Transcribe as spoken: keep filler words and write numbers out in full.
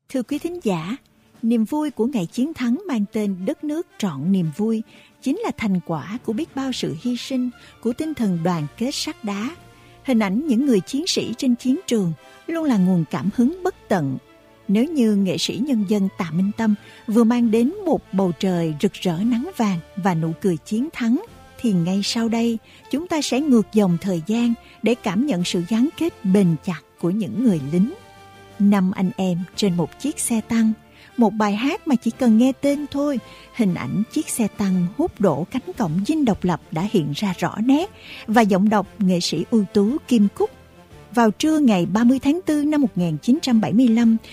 Thưa quý thính giả, niềm vui của ngày chiến thắng mang tên Đất nước trọn niềm vui chính là thành quả của biết bao sự hy sinh, của tinh thần đoàn kết sắt đá. Hình ảnh những người chiến sĩ trên chiến trường luôn là nguồn cảm hứng bất tận. Nếu như nghệ sĩ nhân dân Tạ Minh Tâm vừa mang đến một bầu trời rực rỡ nắng vàng và nụ cười chiến thắng, thì ngay sau đây chúng ta sẽ ngược dòng thời gian để cảm nhận sự gắn kết bền chặt của những người lính. Năm anh em trên một chiếc xe tăng, một bài hát mà chỉ cần nghe tên thôi, hình ảnh chiếc xe tăng hút đổ cánh cổng dinh độc lập đã hiện ra rõ nét, và giọng đọc nghệ sĩ ưu tú Kim Cúc. Vào trưa ngày ba mươi tháng tư năm một nghìn chín trăm bảy mươi lăm,